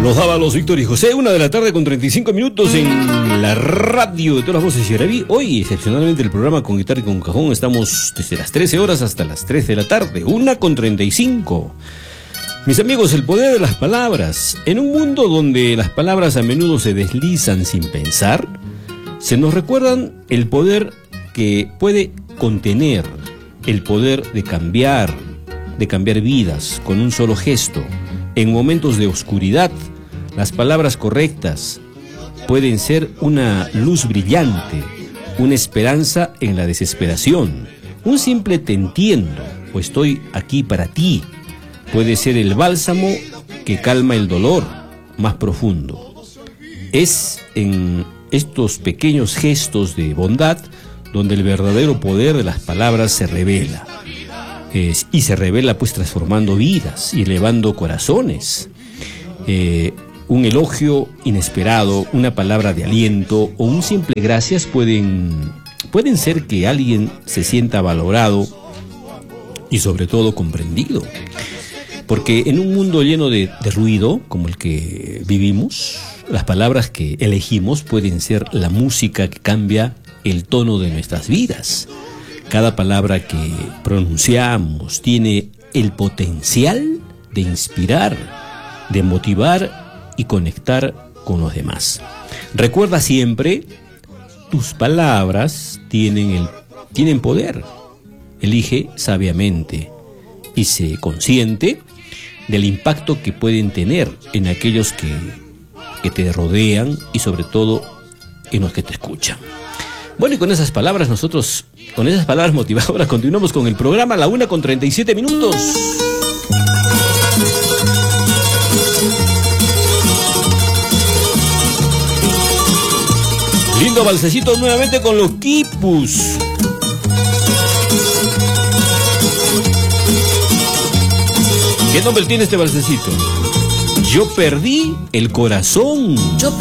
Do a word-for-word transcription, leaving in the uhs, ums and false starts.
Los Dávalos, Víctor y José, una de la tarde con treinta y cinco minutos en la radio de todas las voces Yaraví. Hoy, excepcionalmente, el programa con guitarra y con cajón, estamos desde las trece horas hasta las tres de la tarde, una con treinta y cinco. Mis amigos, el poder de las palabras. En un mundo donde las palabras a menudo se deslizan sin pensar, se nos recuerdan el poder que puede contener, el poder de cambiar, de cambiar vidas con un solo gesto. En momentos de oscuridad, las palabras correctas pueden ser una luz brillante, una esperanza en la desesperación. Un simple "te entiendo" o "estoy aquí para ti" puede ser el bálsamo que calma el dolor más profundo. Es en estos pequeños gestos de bondad donde el verdadero poder de las palabras se revela. Es, y se revela pues transformando vidas y elevando corazones. Eh, un elogio inesperado, una palabra de aliento o un simple gracias pueden, pueden ser que alguien se sienta valorado y sobre todo comprendido. Porque en un mundo lleno de, de ruido como el que vivimos, las palabras que elegimos pueden ser la música que cambia el tono de nuestras vidas. Cada palabra que pronunciamos tiene el potencial de inspirar, de motivar y conectar con los demás. Recuerda siempre, tus palabras tienen, el, tienen poder. Elige sabiamente y sé consciente del impacto que pueden tener en aquellos que, que te rodean y sobre todo en los que te escuchan. Bueno, y con esas palabras nosotros, con esas palabras motivadoras, continuamos con el programa a la una con treinta y siete minutos. Lindo balsecito nuevamente con los quipus. ¿Qué nombre tiene este balsecito? Yo perdí el corazón. Yo